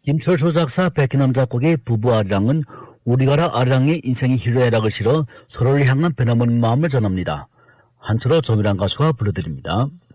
김철수 작사, 백희남 작곡의 부부 아리랑은 우리가라 아리랑의 인생의 희로애락을 실어 서로를 향한 변함없는 마음을 전합니다. 한철호 정유랑 가수가 불러드립니다.